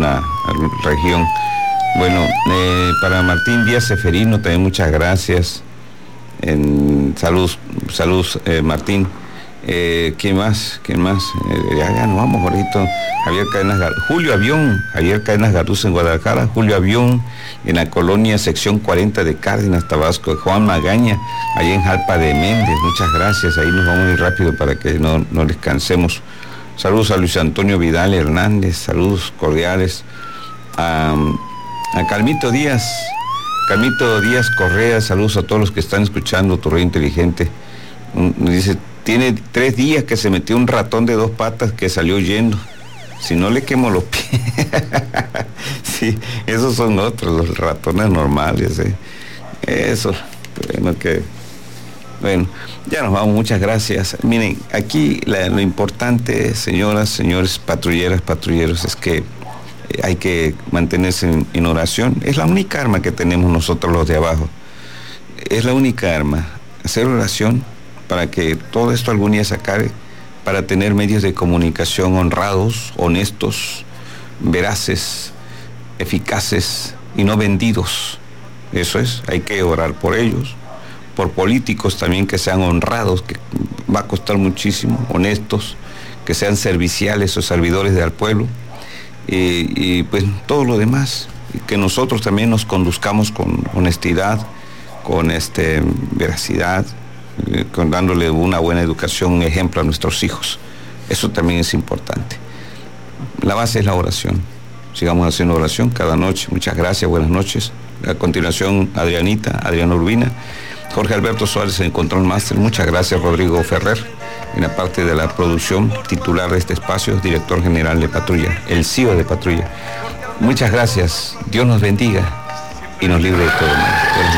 la región. Bueno, para Martín Díaz Seferino también muchas gracias. Salud, Martín. ¿Quién más? Ya nos vamos ahorita. Javier Cadenas Garuz en Guadalajara, Julio Avión en la colonia sección 40 de Cárdenas, Tabasco, Juan Magaña, allá en Jalpa de Méndez, muchas gracias. Ahí nos vamos muy rápido para que no les cansemos. Saludos a Luis Antonio Vidal Hernández, saludos cordiales a Calmito Díaz Correa, saludos a todos los que están escuchando Tu Radio Inteligente. Dice, tiene 3 días que se metió un ratón de 2 patas que salió huyendo. Si no le quemo los pies. Sí, esos son otros, los ratones normales. Eso, bueno, ya nos vamos, muchas gracias. Miren, aquí lo importante, señoras, señores, patrulleros, es que hay que mantenerse en oración. Es la única arma que tenemos nosotros los de abajo. Es la única arma, hacer oración para que todo esto algún día se acabe, para tener medios de comunicación honrados, honestos, veraces, eficaces y no vendidos. Eso es, hay que orar por ellos, por políticos también que sean honrados, que va a costar muchísimo, honestos, que sean serviciales o servidores del pueblo, y pues todo lo demás, y que nosotros también nos conduzcamos con honestidad, con veracidad, dándole una buena educación, un ejemplo a nuestros hijos. Eso también es importante. La base es la oración. Sigamos haciendo oración cada noche. Muchas gracias, buenas noches. A continuación, Adriana Urbina, Jorge Alberto Suárez en Control Master. Muchas gracias, Rodrigo Ferrer, en la parte de la producción, titular de este espacio, director general de Patrulla, el CEO de Patrulla. Muchas gracias. Dios nos bendiga y nos libre de todo mal.